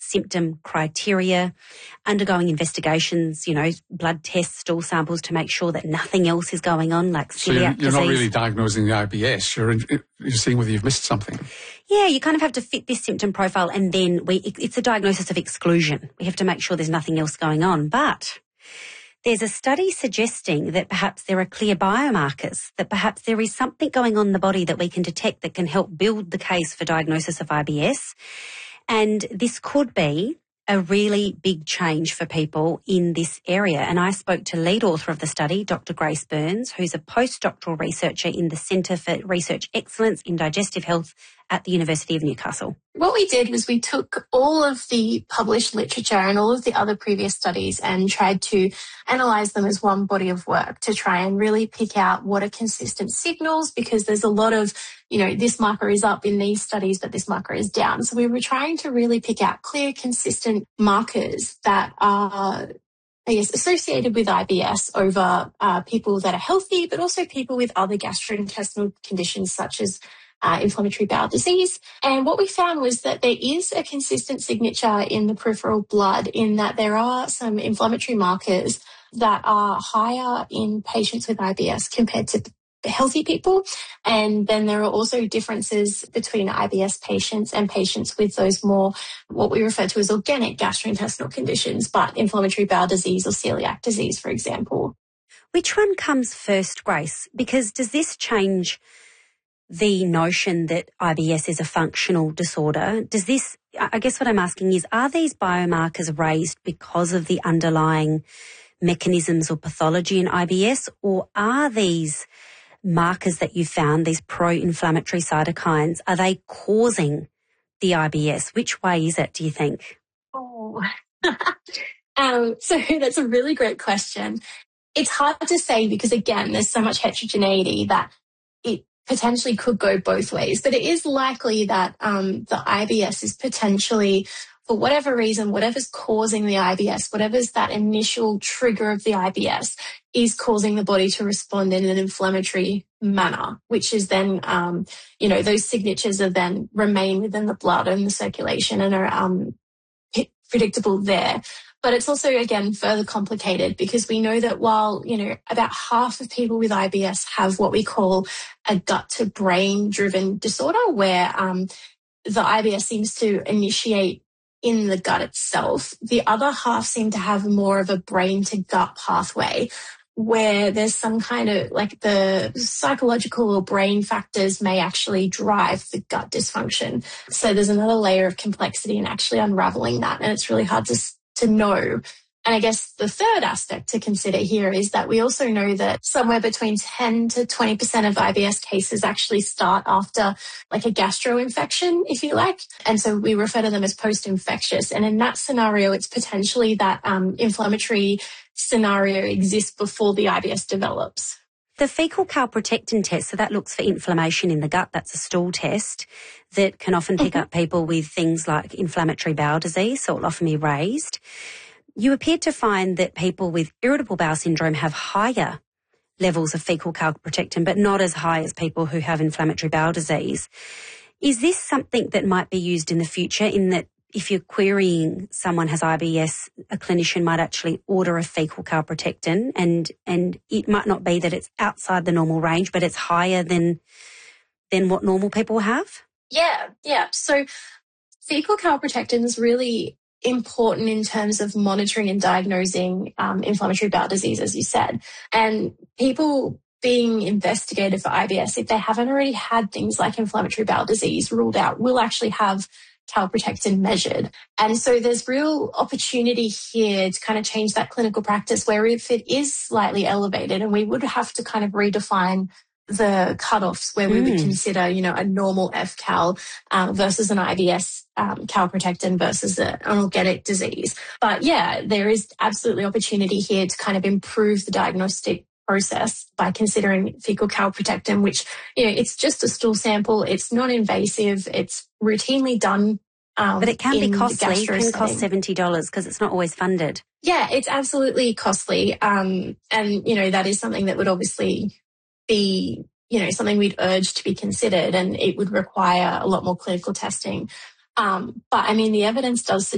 symptom criteria, undergoing investigations, blood tests, stool samples to make sure that nothing else is going on, like celiac disease. So you're not really diagnosing the IBS. You're seeing whether you've missed something. Yeah, you kind of have to fit this symptom profile, and then it's a diagnosis of exclusion. We have to make sure there's nothing else going on. But there's a study suggesting that perhaps there are clear biomarkers, that perhaps there is something going on in the body that we can detect that can help build the case for diagnosis of IBS. And this could be a really big change for people in this area. And I spoke to lead author of the study, Dr. Grace Burns, who's a postdoctoral researcher in the Centre for Research Excellence in Digestive Health at the University of Newcastle. What we did was we took all of the published literature and all of the other previous studies and tried to analyse them as one body of work to try and really pick out what are consistent signals, because there's a lot of, this marker is up in these studies, but this marker is down. So we were trying to really pick out clear, consistent markers that are, associated with IBS over people that are healthy, but also people with other gastrointestinal conditions such as inflammatory bowel disease. And what we found was that there is a consistent signature in the peripheral blood in that there are some inflammatory markers that are higher in patients with IBS compared to healthy people. And then there are also differences between IBS patients and patients with those more, what we refer to as organic gastrointestinal conditions, but inflammatory bowel disease or celiac disease, for example. Which one comes first, Grace? Because does this change the notion that IBS is a functional disorder? I guess what I'm asking is, are these biomarkers raised because of the underlying mechanisms or pathology in IBS, or are these markers that you found, these pro-inflammatory cytokines, are they causing the IBS? Which way is it, do you think? Oh, so that's a really great question. It's hard to say because, again, there's so much heterogeneity that it potentially could go both ways. But it is likely that the IBS is potentially, for whatever reason, whatever's causing the IBS, whatever's that initial trigger of the IBS, is causing the body to respond in an inflammatory manner, which is then, those signatures are then remain within the blood and the circulation and are predictable there. But it's also, again, further complicated because we know that while, about half of people with IBS have what we call a gut-to-brain driven disorder where the IBS seems to initiate in the gut itself, the other half seem to have more of a brain-to-gut pathway where there's some kind of, the psychological or brain factors may actually drive the gut dysfunction. So there's another layer of complexity in actually unraveling that, and it's really hard to know. And I guess the third aspect to consider here is that we also know that somewhere between 10 to 20% of IBS cases actually start after a gastroinfection, if you like. And so we refer to them as post-infectious. And in that scenario, it's potentially that inflammatory scenario exists before the IBS develops. The fecal calprotectin test, so that looks for inflammation in the gut. That's a stool test that can often pick up people with things like inflammatory bowel disease, so it'll often be raised. You appeared to find that people with irritable bowel syndrome have higher levels of fecal calprotectin, but not as high as people who have inflammatory bowel disease. Is this something that might be used in the future, in that if you're querying someone has IBS, a clinician might actually order a fecal calprotectin, and it might not be that it's outside the normal range, but it's higher than what normal people have? Yeah. So fecal calprotectin is really important in terms of monitoring and diagnosing inflammatory bowel disease, as you said. And people being investigated for IBS, if they haven't already had things like inflammatory bowel disease ruled out, will actually have calprotectin measured. And so there's real opportunity here to kind of change that clinical practice where if it is slightly elevated, and we would have to kind of redefine the cutoffs where we would consider, a normal FCAL versus an IBS calprotectin versus an organic disease. But yeah, there is absolutely opportunity here to kind of improve the diagnostic process by considering fecal calprotectin, which, it's just a stool sample. It's non-invasive. It's routinely done. But it can be costly. It can cost $70 because it's not always funded. Yeah, it's absolutely costly. And, that is something that would obviously be, something we'd urge to be considered, and it would require a lot more clinical testing. But the evidence does